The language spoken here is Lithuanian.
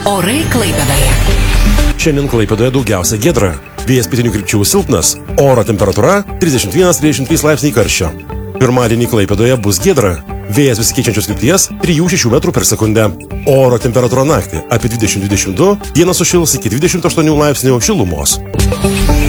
Orai Klaipėdoje. Šiandien Klaipėdoje daugiausia giedra. Vėjas pietinių krypčių silpnas. Oro temperatūra 31-33 laipsniai karščio. Pirmadienį Klaipėdoje bus giedra. Vėjas besikeičiančios krypties 3-6 metrų per sekundę. Oro temperatūra naktį apie 20-22, dieną sušils iki 28 laipsnių šilumos.